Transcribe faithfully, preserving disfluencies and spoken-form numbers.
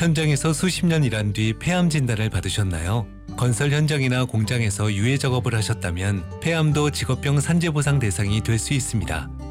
현장에서 수십 년 일한 뒤 폐암 진단을 받으셨나요? 건설 현장이나 공장에서 유해 작업을 하셨다면 폐암도 직업병 산재보상 대상이 될 수 있습니다.